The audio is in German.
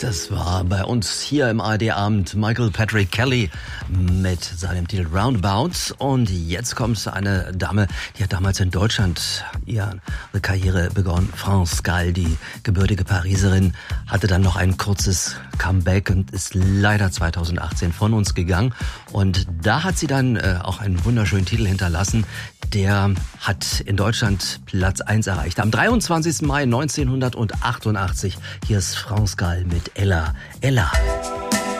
Das war bei uns hier im ARD-Abend Michael Patrick Kelly mit seinem Titel Roundabout. Und jetzt kommt eine Dame, die hat damals in Deutschland ihre Karriere begonnen. France Gall, die gebürtige Pariserin, hatte dann noch ein kurzes Comeback und ist leider 2018 von uns gegangen. Und da hat sie dann auch einen wunderschönen Titel hinterlassen. Der hat in Deutschland Platz 1 erreicht. Am 23. Mai 1988. Hier ist France Gall mit Ella. Ella.